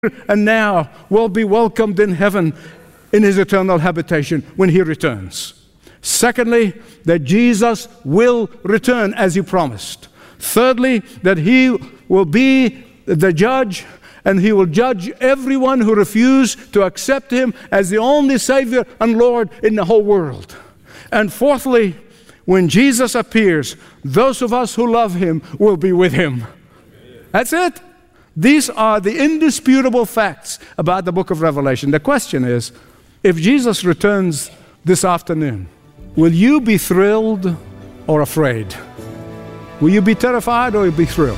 and now will be welcomed in heaven in his eternal habitation when he returns. Secondly, that Jesus will return as he promised. Thirdly, that he will be the judge, and he will judge everyone who refused to accept him as the only Savior and Lord in the whole world. And fourthly, when Jesus appears, those of us who love him will be with him. That's it. These are the indisputable facts about the book of Revelation. The question is, if Jesus returns this afternoon, will you be thrilled or afraid? Will you be terrified or will you be thrilled?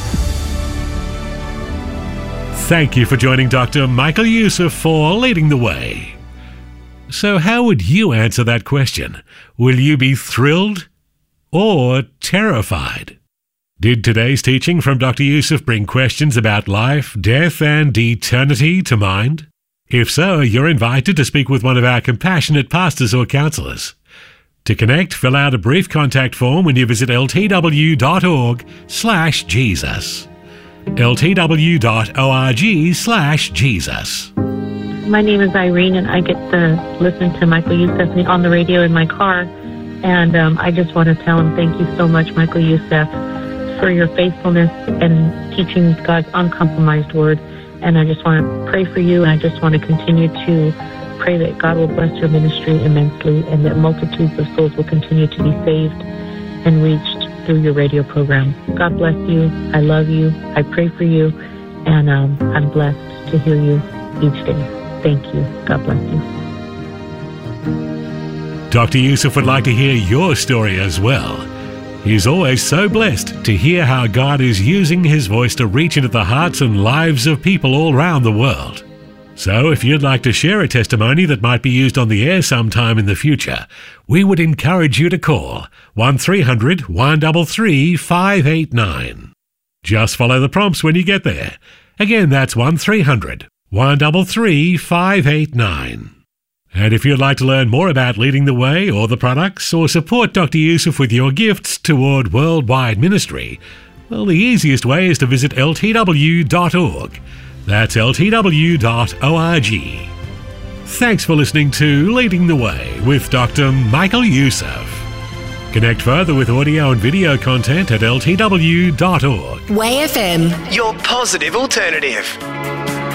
Thank you for joining Dr. Michael Youssef for Leading the Way. So how would you answer that question? Will you be thrilled or terrified? Did today's teaching from Dr. Youssef bring questions about life, death, and eternity to mind? If so, you're invited to speak with one of our compassionate pastors or counselors. To connect, fill out a brief contact form when you visit ltw.org/Jesus. ltw.org/Jesus. My name is Irene, and I get to listen to Michael Youssef on the radio in my car. And I just want to tell him thank you so much, Michael Youssef, for your faithfulness and teaching God's uncompromised word. And I just want to pray for you, and I just want to continue to pray that God will bless your ministry immensely and that multitudes of souls will continue to be saved and reached through your radio program. God bless you. I love you. I pray for you, and I'm blessed to hear you each day. Thank you. God bless you. Dr. Youssef would like to hear your story as well. He's always so blessed to hear how God is using his voice to reach into the hearts and lives of people all around the world. So if you'd like to share a testimony that might be used on the air sometime in the future, we would encourage you to call 1-300-133-589. Just follow the prompts when you get there. Again, that's 1-300-133-589. And if you'd like to learn more about Leading the Way or the products, or support Dr. Youssef with your gifts toward worldwide ministry, well, the easiest way is to visit ltw.org. That's ltw.org. Thanks for listening to Leading the Way with Dr. Michael Youssef. Connect further with audio and video content at ltw.org. Way FM, your positive alternative.